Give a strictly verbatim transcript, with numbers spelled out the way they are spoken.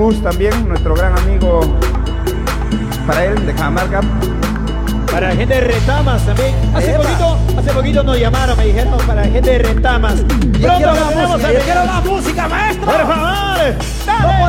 También nuestro gran amigo para él de Cajamarca. Para la gente de Retamas también. Hace Epa. poquito, hace poquito nos llamaron, me dijeron para la gente de Retamas. Yo Pronto quiero la tenemos música, a- yo quiero la música, maestro. Por favor, No dale.